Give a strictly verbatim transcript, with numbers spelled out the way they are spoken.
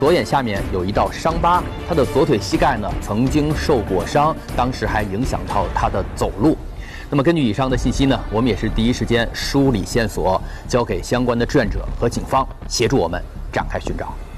左眼下面有一道伤疤，他的左腿膝盖呢曾经受过伤，当时还影响到他的走路。那么根据以上的信息呢，我们也是第一时间梳理线索，交给相关的志愿者和警方协助我们展开寻找。